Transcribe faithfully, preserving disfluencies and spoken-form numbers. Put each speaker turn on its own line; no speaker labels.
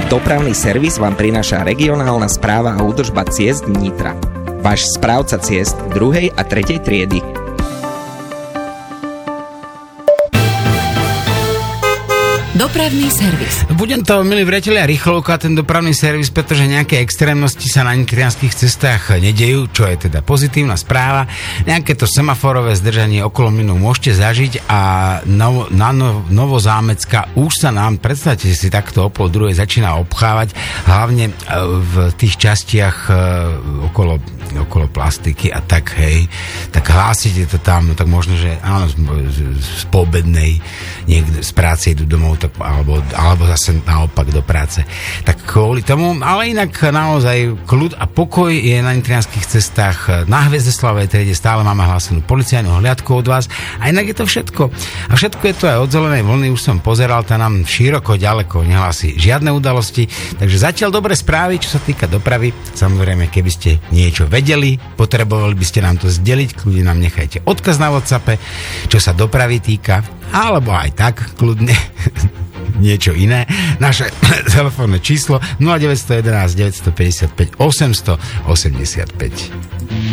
Dopravný servis vám prináša regionálna správa a údržba ciest Nitra. Váš správca ciest druhej a tretej triedy.
Dopravný servis.
Budem to, milí priatelia, rýchlovka ten dopravný servis, pretože nejaké extrémnosti sa na nitrianskych cestách nedejú, čo je teda pozitívna správa. Nejaké to semaforové zdržanie okolo minút môžete zažiť a novo, na no, Novozámecka už sa nám, predstavte si, takto o pol druhej začína obchávať, hlavne v tých častiach okolo, okolo plastiky a tak, hej, tak hlásite to tam, no tak možno, že áno, z, z poobednej niekde z práce idú domov, tak alebo, alebo zase naopak do práce. Tak kvôli tomu, ale inak naozaj kľud a pokoj je na nitrianskych cestách. Na Hviezdoslavovej triede stále máme hlásenú policajnú hliadku od vás a inak je to všetko. A všetko je to aj od zelenej vlny, už som pozeral, tá nám široko, ďaleko nehlási žiadne udalosti, takže zatiaľ dobré správy, čo sa týka dopravy. Samozrejme, keby ste niečo vedeli, potrebovali by ste nám to zdeliť, kľudne nám nechajte odkaz na WhatsAppe, čo sa dopravy týka, alebo aj tak, kľudne niečo iné. Naše telefónne číslo nula deväť jedna jedna, deväť päť päť, osem osem päť.